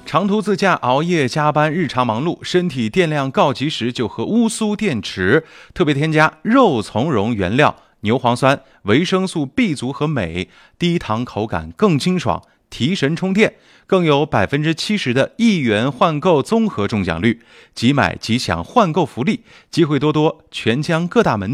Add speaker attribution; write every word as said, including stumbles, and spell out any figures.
Speaker 1: 长途自驾、熬夜加班、日常忙碌，身体电量告急时就喝乌苏电池，特别添加肉苁蓉原料、牛磺酸、维生素 B 族和镁，低糖口感更清爽，提神充电，更有百分之七十的一元换购综合中奖率，即买即享换购福利，机会多多，全江各大门